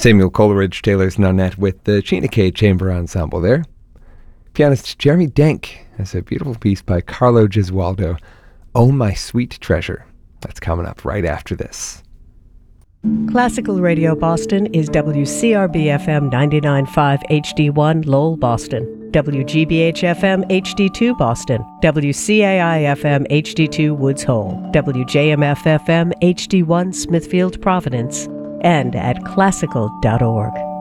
Samuel Coleridge, Taylor's Nonette with the Chena K Chamber Ensemble there. Pianist Jeremy Denk has a beautiful piece by Carlo Gesualdo, Oh My Sweet Treasure. That's coming up right after this. Classical Radio Boston is WCRB-FM 99.5 HD1 Lowell, Boston, WGBH-FM HD2 Boston, WCAI-FM HD2 Woods Hole, WJMF-FM HD1 Smithfield, Providence, and at classical.org.